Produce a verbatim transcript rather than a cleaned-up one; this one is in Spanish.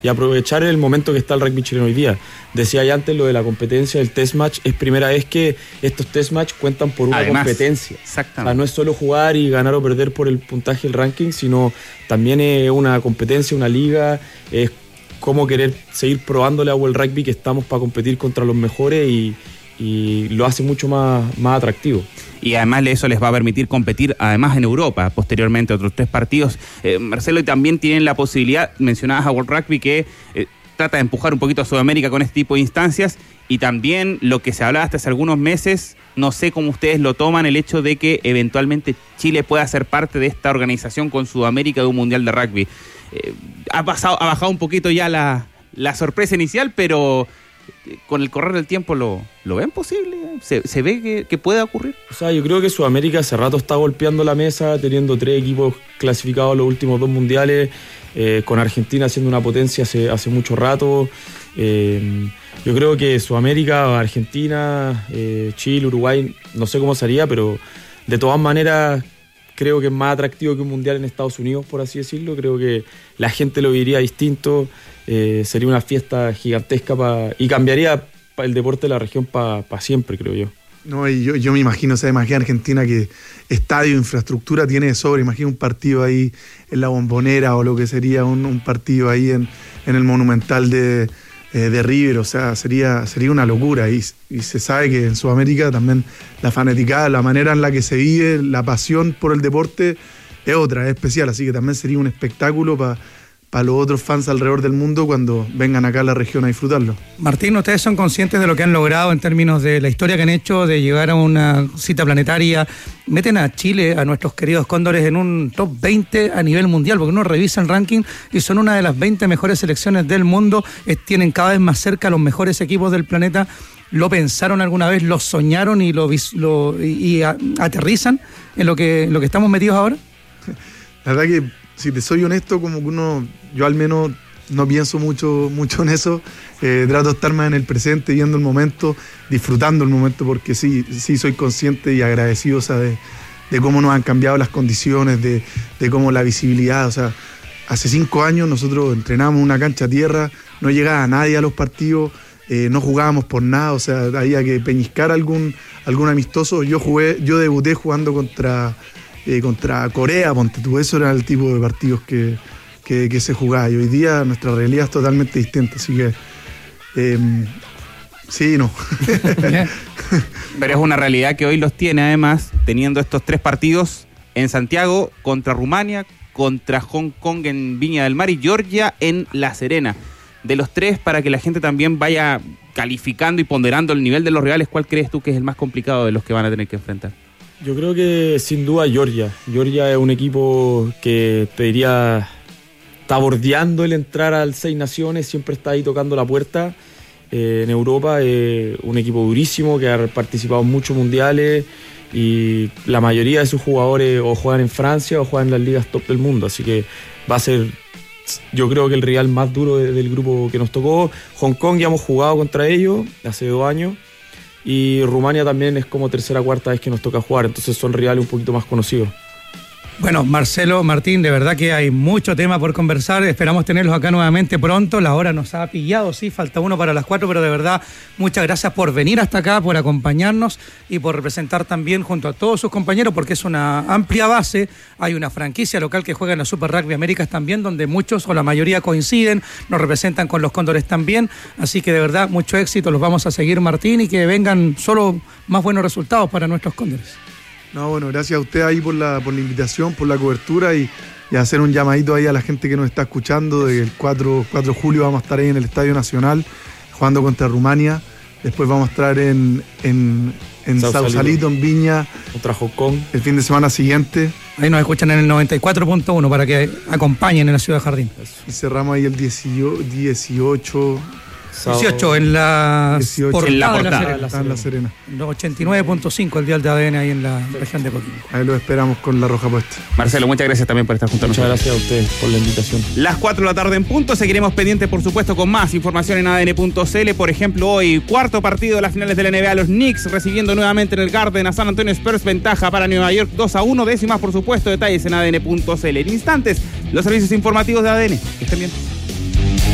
y aprovechar el momento que está el rugby chileno hoy día. Decía ya antes lo de la competencia del test match, es primera vez que estos test match cuentan por una Además, competencia. Exactamente. O sea, no es solo jugar y ganar o perder por el puntaje del ranking, sino también es una competencia, una liga, es cómo querer seguir probándole a World Rugby que estamos para competir contra los mejores y, y lo hace mucho más, más atractivo. Y además eso les va a permitir competir además en Europa, posteriormente otros tres partidos. Eh, Marcelo, y también tienen la posibilidad, mencionabas a World Rugby, que eh, trata de empujar un poquito a Sudamérica con este tipo de instancias, y también lo que se hablaba hasta hace algunos meses, no sé cómo ustedes lo toman, el hecho de que eventualmente Chile pueda ser parte de esta organización con Sudamérica de un Mundial de Rugby. Eh, ha, pasado, ha bajado un poquito ya la, la sorpresa inicial, pero con el correr del tiempo lo, lo ven posible, se, se ve que, que puede ocurrir. O sea, yo creo que Sudamérica hace rato está golpeando la mesa, teniendo tres equipos clasificados a los últimos dos mundiales, eh, con Argentina siendo una potencia hace, hace mucho rato. Eh, yo creo que Sudamérica, Argentina, eh, Chile, Uruguay, no sé cómo sería, pero de todas maneras creo que es más atractivo que un mundial en Estados Unidos, por así decirlo. Creo que la gente lo viviría distinto, eh, sería una fiesta gigantesca pa, y cambiaría pa el deporte de la región para pa siempre, creo yo. No, y yo, yo me imagino, o sea, imagina Argentina que estadio, infraestructura tiene de sobra. Imagina un partido ahí en la Bombonera o lo que sería un, un partido ahí en, en el Monumental de, eh, de River. O sea, sería, sería una locura. Y, y se sabe que en Sudamérica también la fanaticada, la manera en la que se vive, la pasión por el deporte es otra, es especial. Así que también sería un espectáculo para para los otros fans alrededor del mundo cuando vengan acá a la región a disfrutarlo. Martín, ¿ustedes son conscientes de lo que han logrado en términos de la historia que han hecho, de llegar a una cita planetaria? Meten a Chile, a nuestros queridos cóndores, en un top veinte a nivel mundial, porque uno revisa el ranking y son una de las veinte mejores selecciones del mundo, eh, tienen cada vez más cerca a los mejores equipos del planeta. ¿Lo pensaron alguna vez, lo soñaron y lo, lo y, y a, aterrizan en lo que, lo que estamos metidos ahora? La verdad que, si te soy honesto, como que uno, yo al menos no pienso mucho, mucho en eso, eh, trato de estar más en el presente, viendo el momento, disfrutando el momento, porque sí, sí soy consciente y agradecido, o sea, de, de cómo nos han cambiado las condiciones, de, de cómo la visibilidad, o sea, hace cinco años nosotros entrenamos una cancha a tierra, no llegaba nadie a los partidos, eh, no jugábamos por nada, o sea, había que peñiscar algún, algún amistoso. Yo jugué, yo debuté jugando contra... Eh, contra Corea, ponte tú, eso era el tipo de partidos que, que, que se jugaba, y hoy día nuestra realidad es totalmente distinta, así que eh, sí, no. Pero es una realidad que hoy los tiene, además, teniendo estos tres partidos en Santiago, contra Rumania, contra Hong Kong en Viña del Mar y Georgia en La Serena. De los tres, para que la gente también vaya calificando y ponderando el nivel de los rivales, ¿cuál crees tú que es el más complicado de los que van a tener que enfrentar? Yo creo que sin duda Georgia. Georgia es un equipo que te diría está bordeando el entrar al Seis Naciones, siempre está ahí tocando la puerta. Eh, en Europa es eh, un equipo durísimo que ha participado en muchos mundiales y la mayoría de sus jugadores o juegan en Francia o juegan en las ligas top del mundo, así que va a ser, yo creo que el rival más duro de, del grupo que nos tocó. Hong Kong ya hemos jugado contra ellos hace dos años. Y Rumania también es como tercera o cuarta vez que nos toca jugar, entonces son rivales un poquito más conocidos. Bueno, Marcelo, Martín, de verdad que hay mucho tema por conversar, esperamos tenerlos acá nuevamente pronto, la hora nos ha pillado, sí, falta uno para las cuatro, pero de verdad muchas gracias por venir hasta acá, por acompañarnos y por representar también junto a todos sus compañeros, porque es una amplia base, hay una franquicia local que juega en la Super Rugby Américas también, donde muchos o la mayoría coinciden, nos representan con los Cóndores también, así que de verdad mucho éxito, los vamos a seguir, Martín, y que vengan solo más buenos resultados para nuestros Cóndores. No, bueno, gracias a usted ahí por la, por la invitación, por la cobertura y, y hacer un llamadito ahí a la gente que nos está escuchando. El cuatro de julio vamos a estar ahí en el Estadio Nacional jugando contra Rumania. Después vamos a estar en, en, en Sausalito, en Viña, contra Hong Kong el fin de semana siguiente. Ahí nos escuchan en el noventa y cuatro punto uno para que acompañen en la Ciudad de Jardín. Y cerramos ahí el dieciocho... dieciocho en la dieciocho, portada, en la portada de La Serena. La Serena. ochenta y nueve punto cinco el dial de A D N ahí en la región de Coquimbo. Ahí lo esperamos con la roja puesta. Marcelo, muchas gracias también por estar junto a Muchas nosotros. gracias a ustedes por la invitación. Las cuatro de la tarde en punto, seguiremos pendientes por supuesto con más información en A D N punto C L. Por ejemplo, hoy cuarto partido de las finales de la N B A, los Knicks recibiendo nuevamente en el Garden a San Antonio Spurs, ventaja para Nueva York dos a uno, décimas por supuesto, detalles en A D N punto C L. En instantes, los servicios informativos de A D N. Que estén bien.